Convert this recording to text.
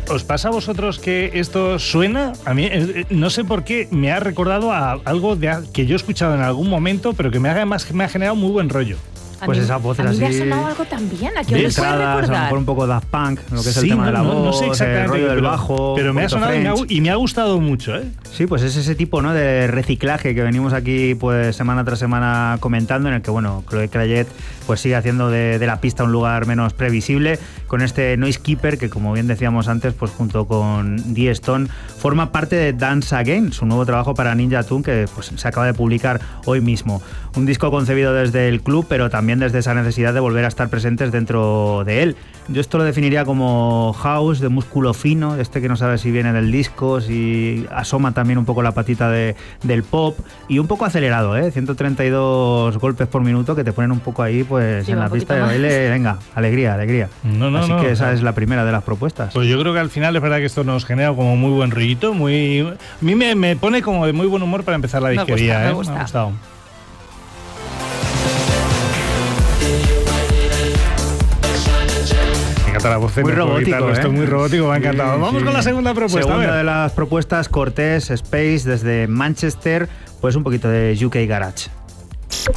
¿Os pasa a vosotros que esto suena? A mí, no sé por qué, me ha recordado a algo que yo he escuchado en algún momento, pero que me ha generado muy buen rollo. Pues esas voces así. A mí me ha sonado algo también. ¿A qué os puede entradas, a lo recordar? mejor un poco Daft Punk, lo que es el tema de la voz, no sé exactamente, el rollo del bajo. Pero me ha sonado y me ha gustado mucho, ¿eh? Sí, pues es ese tipo, ¿no?, de reciclaje que venimos aquí pues semana tras semana comentando, en el que, bueno, Chloe Crayet pues sigue haciendo de la pista un lugar menos previsible, con este Noise Keeper que, como bien decíamos antes, pues junto con D. Stone forma parte de Dance Again, su nuevo trabajo para Ninja Tune, que pues se acaba de publicar hoy mismo. Un disco concebido desde el club, pero también desde esa necesidad de volver a estar presentes dentro de él. Yo esto lo definiría como house, de músculo fino, que no sabe si viene del disco, si asoma también un poco la patita del pop, y un poco acelerado, 132 golpes por minuto que te ponen un poco ahí pues sí, en la pista de baile. Venga, alegría. Así que esa es la primera de las propuestas. Pues yo creo que al final es verdad que esto nos genera como muy buen rollito, a mí me pone como de muy buen humor para empezar la disquería. Me gusta. Me ha gustado. Me encanta la voz. Muy robótico, esto es muy robótico, me ha encantado. Vamos con la segunda propuesta. Segunda de las propuestas, Cortés Space desde Manchester, pues un poquito de UK Garage.